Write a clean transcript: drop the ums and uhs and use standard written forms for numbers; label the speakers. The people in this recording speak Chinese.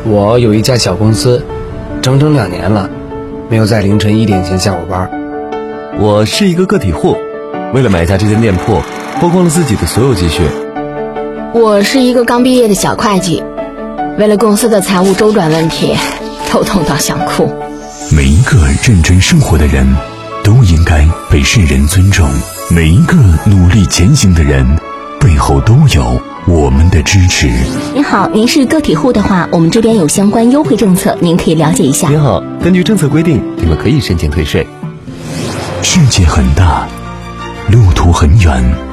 Speaker 1: 我有一家小公司，整整2年了，没有在凌晨1点前下过班。
Speaker 2: 我是一个个体户，为了买下这间店铺，花光了自己的所有积蓄。
Speaker 3: 我是一个刚毕业的小会计，为了公司的财务周转问题，头痛到想哭。
Speaker 4: 每一个认真生活的人，都应该被世人尊重。每一个努力前行的人，背后都有我们的支持。
Speaker 5: 您好，您是个体户的话，我们这边有相关优惠政策，您可以了解一下。
Speaker 2: 您好，根据政策规定，你们可以申请退税。
Speaker 4: 世界很大，路途很远，